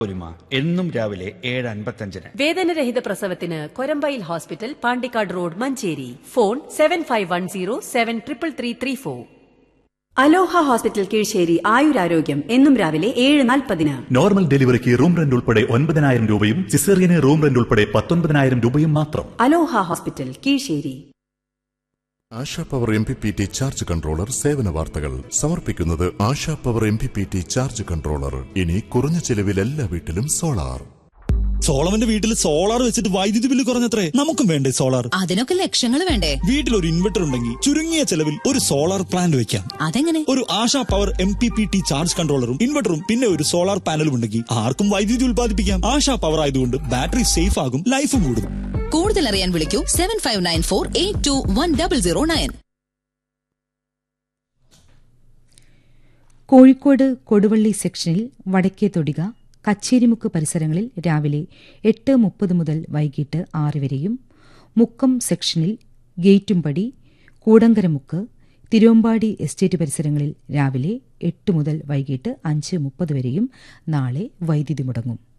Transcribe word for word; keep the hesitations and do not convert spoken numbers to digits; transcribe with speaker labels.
Speaker 1: ഒരുമ എന്നും രാവിലെ ഏഴ് അൻപത്തഞ്ചിന്.
Speaker 2: വേദനരഹിത പ്രസവത്തിന് Korambayil hospital, Pandikkad road, Manjeri. Phone seven five one zero seven triple three three four. അലോഹ ഹോസ്പിറ്റൽ കീഴ്ശ്ശേരി ആയുരാരോഗ്യം എന്നും രാവിലെ ഏഴ് നാൽപ്പതിന്.
Speaker 3: നോർമൽ ഡെലിവറിക്ക് റൂം റെന്റ് ഉൾപ്പെടെ ഒൻപതിനായിരം രൂപയും സിസേറിയന് റൂം റെന്റ് ഉൾപ്പെടെ പത്തൊൻപതിനായിരം രൂപയും മാത്രം.
Speaker 2: അലോഹ hospital Kizhisseri.
Speaker 4: ASHA power M P P T charge controller സേവന വാർത്തകൾ സമർപ്പിക്കുന്നത് ASHA power M P P T charge controller. ഇനി കുറഞ്ഞ ചെലവിൽ എല്ലാ വീട്ടിലും സോളാർ.
Speaker 5: സോളമന്റെ വീട്ടിൽ സോളാർ വെച്ചിട്ട് വൈദ്യുതി ബില്ല് കുറഞ്ഞത്രേ. നമുക്കും വേണ്ടേ സോളാർ?
Speaker 6: അതിനൊക്കെ ലക്ഷങ്ങൾ വേണ്ടേ?
Speaker 5: വീട്ടിൽ ഒരു ഇൻവെർട്ടർ ഉണ്ടെങ്കിൽ ചുരുങ്ങിയ ചെലവിൽ ഒരു സോളാർ പ്ലാന്റ് വെക്കാം.
Speaker 6: അതെങ്ങനെ?
Speaker 5: ഒരു ASHA power M P P T charge കൺട്രോളറും ഇൻവെർട്ടറും പിന്നെ ഒരു സോളാർ പാനലും ഉണ്ടെങ്കിൽ ആർക്കും വൈദ്യുതി ഉൽപ്പാദിപ്പിക്കാം. ആശാ പവർ ആയതുകൊണ്ട് ബാറ്ററി സേഫ് ആകും, ലൈഫും കൂടും.
Speaker 6: കൂടുതൽ അറിയാൻ വിളിക്കൂ seven five nine four eight to one double zero nine.
Speaker 7: Kozhikode Koduvally സെക്ഷനിൽ വടക്കേ തൊടിക, കച്ചേരിമുക്ക് പരിസരങ്ങളിൽ രാവിലെ എട്ട് മുപ്പത് മുതൽ വൈകിട്ട് ആറ് വരെയും, മുക്കം സെക്ഷനിൽ ഗേറ്റുംപടി, കൂടങ്കരമുക്ക്, തിരുവമ്പാടി എസ്റ്റേറ്റ് പരിസരങ്ങളിൽ രാവിലെ എട്ട് മുതൽ വൈകിട്ട് അഞ്ച് മുപ്പത് വരെയും നാളെ വൈദ്യുതി മുടങ്ങും.